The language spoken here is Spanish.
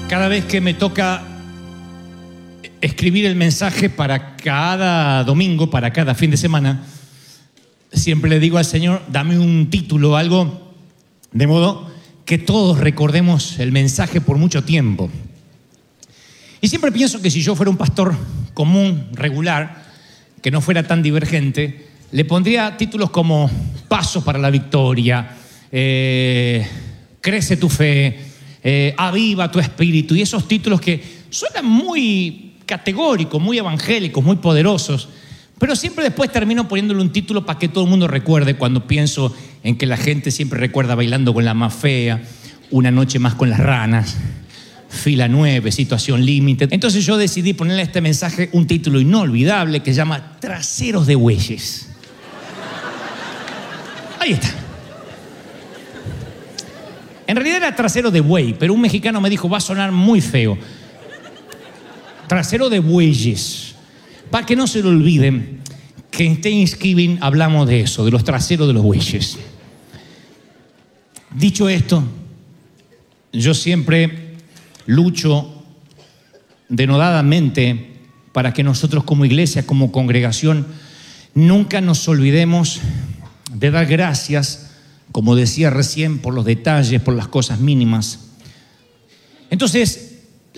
Cada vez que me toca escribir el mensaje para cada domingo, para cada fin de semana, siempre le digo al Señor, dame un título, algo, de modo que todos recordemos el mensaje por mucho tiempo. Y siempre pienso que si yo fuera un pastor común, regular, que no fuera tan divergente, le pondría títulos como Pasos para la Victoria, Crece tu fe, Aviva tu espíritu, y esos títulos que suenan muy categóricos, muy evangélicos, muy poderosos, pero siempre después termino poniéndole un título para que todo el mundo recuerde, cuando pienso en que la gente siempre recuerda Bailando con la más fea, Una noche más con las ranas, Fila 9, Situación límite. Entonces yo decidí ponerle a este mensaje un título inolvidable que se llama Traseros de bueyes. Ahí está. En realidad era trasero de buey, pero un mexicano me dijo, va a sonar muy feo. Trasero de bueyes. Para que no se lo olviden, que en Thanksgiving hablamos de eso, de los traseros de los bueyes. Dicho esto, yo siempre lucho denodadamente para que nosotros como iglesia, como congregación, nunca nos olvidemos de dar gracias, como decía recién, por los detalles, por las cosas mínimas. Entonces,